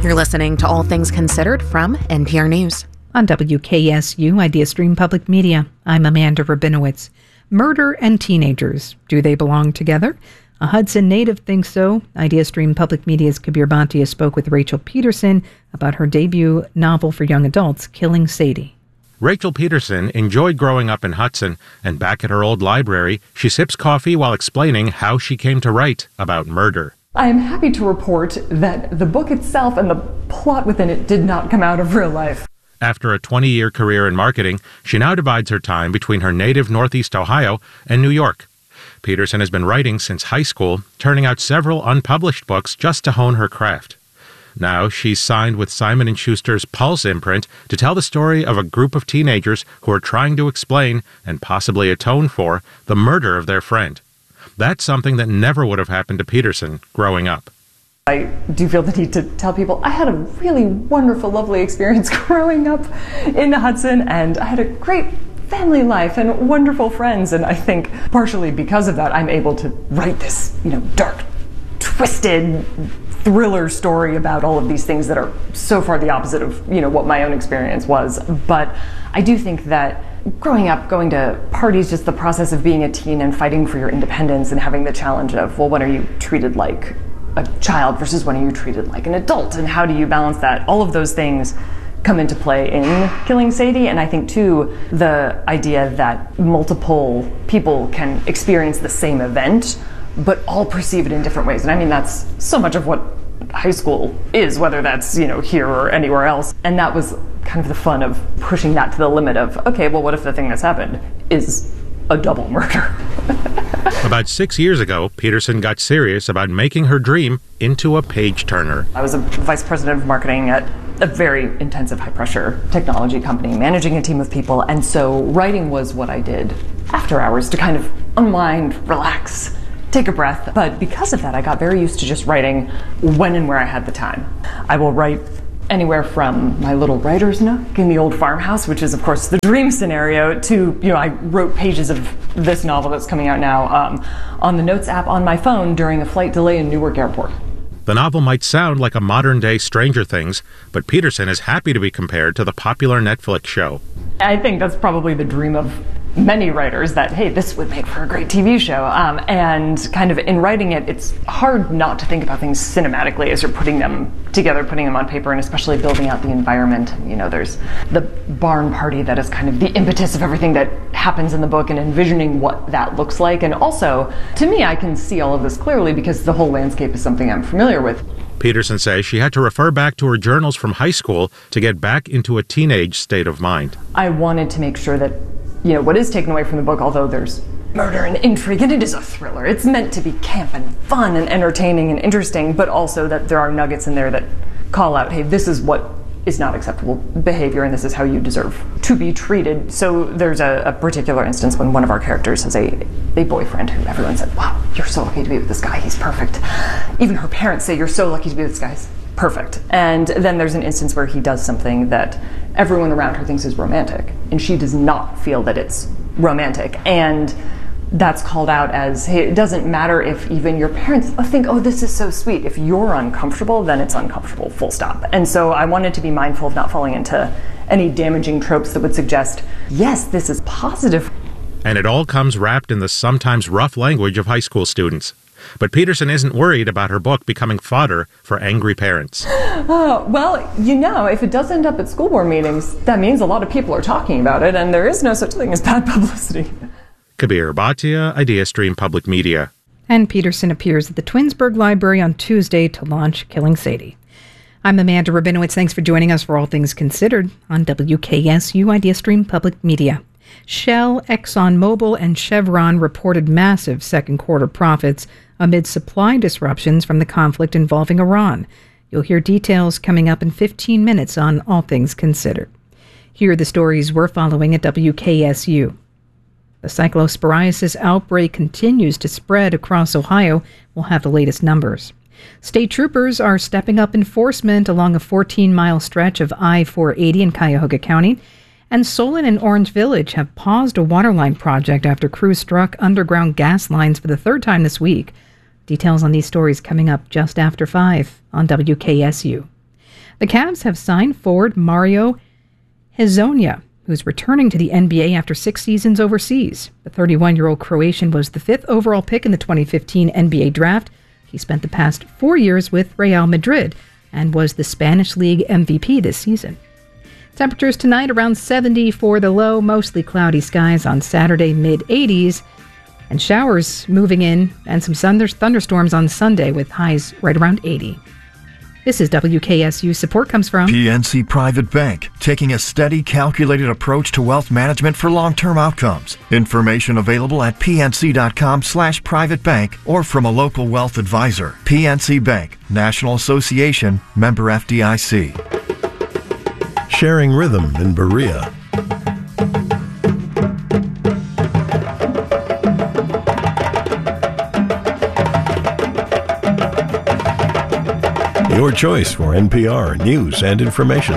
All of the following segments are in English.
You're listening to All Things Considered from NPR News. On WKSU IdeaStream Public Media, I'm Amanda Rabinowitz. Murder and teenagers. Do they belong together? A Hudson native thinks so. IdeaStream Public Media's Kabir Bhatia spoke with Rachel Peterson about her debut novel for young adults, Killing Sadie. Rachel Peterson enjoyed growing up in Hudson, and back at her old library, she sips coffee while explaining how she came to write about murder. I am happy to report that the book itself and the plot within it did not come out of real life. After a 20-year career in marketing, she now divides her time between her native Northeast Ohio and New York. Peterson has been writing since high school, turning out several unpublished books just to hone her craft. Now she's signed with Simon & Schuster's Pulse imprint to tell the story of a group of teenagers who are trying to explain, and possibly atone for, the murder of their friend. That's something that never would have happened to Peterson growing up. I do feel the need to tell people I had a really wonderful, lovely experience growing up in Hudson, and I had a great family life and wonderful friends, and I think partially because of that I'm able to write this, dark, twisted thriller story about all of these things that are so far the opposite of, what my own experience was. But I do think that growing up, going to parties, just the process of being a teen and fighting for your independence and having the challenge of, well, when are you treated like a child versus when are you treated like an adult, and how do you balance that? All of those things come into play in Killing Sadie, and I think too the idea that multiple people can experience the same event but all perceive it in different ways. And I mean, that's so much of what high school is, whether that's, here or anywhere else. And that was kind of the fun of pushing that to the limit of, okay, well, what if the thing that's happened is a double murder? About 6 years ago, Peterson got serious about making her dream into a page-turner. I was a vice president of marketing at a very intensive, high-pressure technology company, managing a team of people, and so writing was what I did after hours to kind of unwind, relax, take a breath. But because of that, I got very used to just writing when and where I had the time. I will write anywhere from my little writer's nook in the old farmhouse, which is, of course, the dream scenario, to, I wrote pages of this novel that's coming out now on the Notes app on my phone during a flight delay in Newark Airport. The novel might sound like a modern-day Stranger Things, but Peterson is happy to be compared to the popular Netflix show. I think that's probably the dream of many writers, that, hey, this would make for a great TV show. And kind of in writing it, it's hard not to think about things cinematically as you're putting them together, putting them on paper, and especially building out the environment. There's the barn party that is kind of the impetus of everything that happens in the book, and envisioning what that looks like. And also, to me, I can see all of this clearly because the whole landscape is something I'm familiar with. Peterson says she had to refer back to her journals from high school to get back into a teenage state of mind. I wanted to make sure that what is taken away from the book, although there's murder and intrigue, and it is a thriller. It's meant to be camp and fun and entertaining and interesting, but also that there are nuggets in there that call out, hey, this is what is not acceptable behavior, and this is how you deserve to be treated. So there's a particular instance when one of our characters has a boyfriend who everyone said, wow, you're so lucky to be with this guy, he's perfect. Even her parents say, you're so lucky to be with this guy, he's perfect. And then there's an instance where he does something that everyone around her thinks is romantic, and she does not feel that it's romantic. And that's called out as, hey, it doesn't matter if even your parents think, oh, this is so sweet. If you're uncomfortable, then it's uncomfortable, full stop. And so I wanted to be mindful of not falling into any damaging tropes that would suggest, yes, this is positive. And it all comes wrapped in the sometimes rough language of high school students. But Peterson isn't worried about her book becoming fodder for angry parents. Well, if it does end up at school board meetings, that means a lot of people are talking about it, and there is no such thing as bad publicity. Kabir Bhatia, IdeaStream Public Media. And Peterson appears at the Twinsburg Library on Tuesday to launch Killing Sadie. I'm Amanda Rabinowitz. Thanks for joining us for All Things Considered on WKSU IdeaStream Public Media. Shell, ExxonMobil, and Chevron reported massive second quarter profits amid supply disruptions from the conflict involving Iran. You'll hear details coming up in 15 minutes on All Things Considered. Here are the stories we're following at WKSU. The cyclosporiasis outbreak continues to spread across Ohio. We'll have the latest numbers. State troopers are stepping up enforcement along a 14-mile stretch of I-480 in Cuyahoga County. And Solon and Orange Village have paused a waterline project after crews struck underground gas lines for the third time this week. Details on these stories coming up just after 5 on WKSU. The Cavs have signed forward Mario Hezonja, who's returning to the NBA after 6 seasons overseas. The 31-year-old Croatian was the 5th overall pick in the 2015 NBA draft. He spent the past 4 years with Real Madrid and was the Spanish League MVP this season. Temperatures tonight around 70 for the low, mostly cloudy skies on Saturday, mid-80s, and showers moving in and some thunderstorms on Sunday with highs right around 80. This is WKSU. Support comes from PNC Private Bank, taking a steady, calculated approach to wealth management for long-term outcomes. Information available at pnc.com/privatebank or from a local wealth advisor. PNC Bank, National Association, member FDIC. Sharing rhythm in Berea. Your choice for NPR news and information.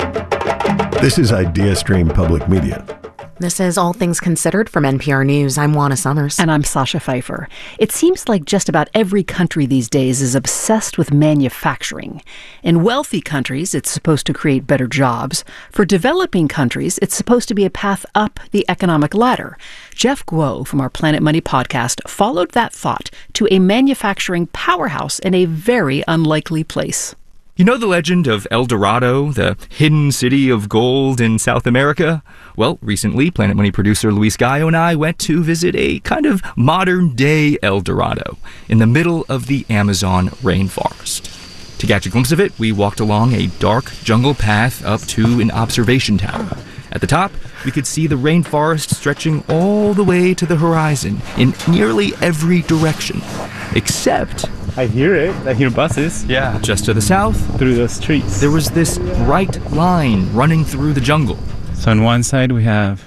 This is IdeaStream Public Media. This is All Things Considered from NPR News. I'm Juana Summers. And I'm Sasha Pfeiffer. It seems like just about every country these days is obsessed with manufacturing. In wealthy countries, it's supposed to create better jobs. For developing countries, it's supposed to be a path up the economic ladder. Jeff Guo from our Planet Money podcast followed that thought to a manufacturing powerhouse in a very unlikely place. You know the legend of El Dorado, the hidden city of gold in South America? Well, recently, Planet Money producer Luis Gallo and I went to visit a kind of modern-day El Dorado in the middle of the Amazon rainforest. To catch a glimpse of it, we walked along a dark jungle path up to an observation tower. At the top, we could see the rainforest stretching all the way to the horizon in nearly every direction, except... I hear it. I hear buses. Yeah. Just to the south, through those trees, there was this bright line running through the jungle. So on one side we have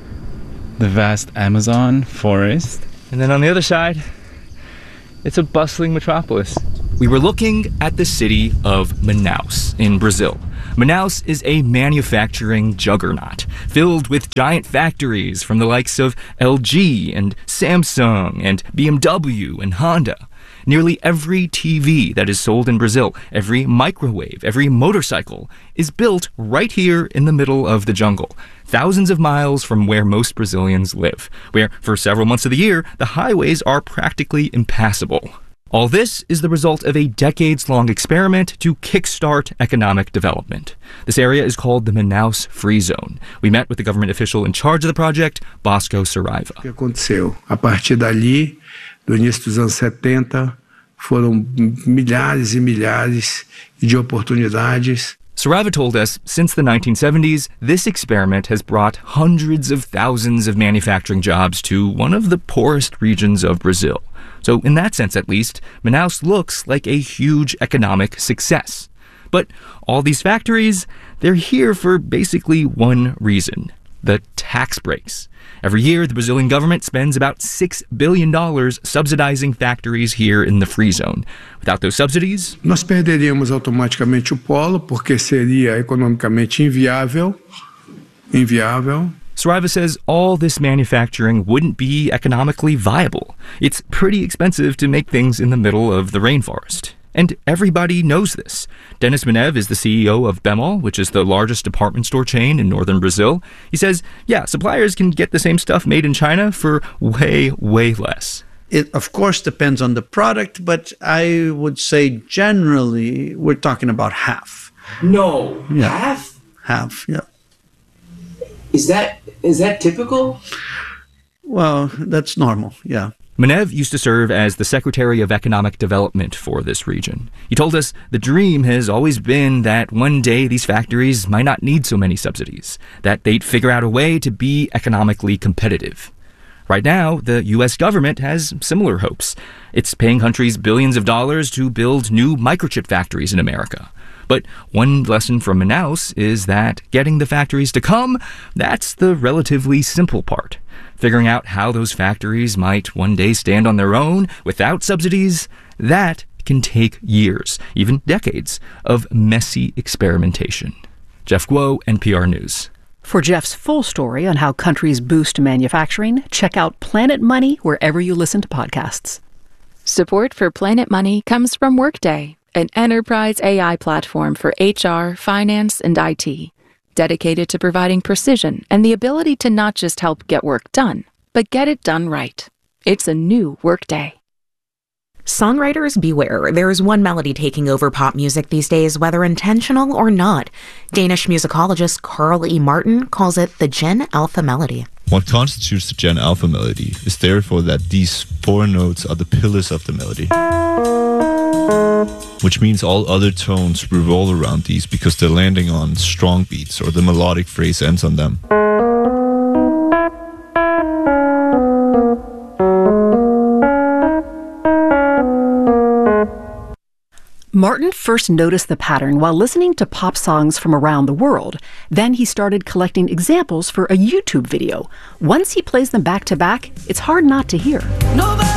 the vast Amazon forest, and then on the other side, it's a bustling metropolis. We were looking at the city of Manaus in Brazil. Manaus is a manufacturing juggernaut, filled with giant factories from the likes of LG and Samsung and BMW and Honda. Nearly every TV that is sold in Brazil, every microwave, every motorcycle, is built right here in the middle of the jungle, thousands of miles from where most Brazilians live, where for several months of the year, the highways are practically impassable. All this is the result of a decades-long experiment to kickstart economic development. This area is called the Manaus Free Zone. We met with the government official in charge of the project, Bosco Saraiva. O que aconteceu? A partir dali, do início dos anos 70, foram milhares e milhares de oportunidades. Saraiva told us since the 1970s, this experiment has brought hundreds of thousands of manufacturing jobs to one of the poorest regions of Brazil. So in that sense, at least, Manaus looks like a huge economic success. But all these factories, they're here for basically one reason: the tax breaks. Every year, the Brazilian government spends about $6 billion subsidizing factories here in the Free Zone. Without those subsidies, nós perderíamos automaticamente o polo, porque seria economicamente inviável. Saraiva says all this manufacturing wouldn't be economically viable. It's pretty expensive to make things in the middle of the rainforest. And everybody knows this. Dennis Menev is the CEO of Bemol, which is the largest department store chain in northern Brazil. He says, yeah, suppliers can get the same stuff made in China for way, way less. It, of course, depends on the product, but I would say generally we're talking about half. No, yeah. Half? Half, yeah. Is that typical? Well, that's normal, yeah. Menev used to serve as the Secretary of Economic Development for this region. He told us the dream has always been that one day these factories might not need so many subsidies, that they'd figure out a way to be economically competitive. Right now, the U.S. government has similar hopes. It's paying countries billions of dollars to build new microchip factories in America. But one lesson from Manaus is that getting the factories to come, that's the relatively simple part. Figuring out how those factories might one day stand on their own without subsidies, that can take years, even decades, of messy experimentation. Jeff Guo, NPR News. For Jeff's full story on how countries boost manufacturing, check out Planet Money wherever you listen to podcasts. Support for Planet Money comes from Workday. an enterprise AI platform for HR, finance, and IT, dedicated to providing precision and the ability to not just help get work done, but get it done right. It's a new Workday. Songwriters beware. There's one melody taking over pop music these days, whether intentional or not. Danish musicologist Carl E. Martin calls it the Gen Alpha melody. What constitutes the Gen Alpha melody is therefore that these 4 notes are the pillars of the melody, which means all other tones revolve around these because they're landing on strong beats or the melodic phrase ends on them. Martin first noticed the pattern while listening to pop songs from around the world. Then he started collecting examples for a YouTube video. Once he plays them back to back, it's hard not to hear.